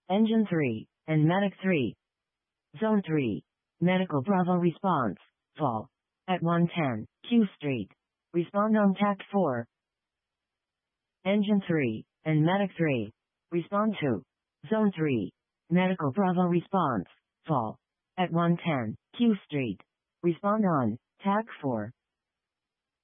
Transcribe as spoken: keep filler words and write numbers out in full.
Engine three, and Medic three. Zone three. Medical Bravo response, fall. At one ten, Q Street. Respond on Tact four. Engine three, and Medic three. Respond to. Zone three. Medical Bravo response, fall. At one ten, Q Street. Respond on Tact four.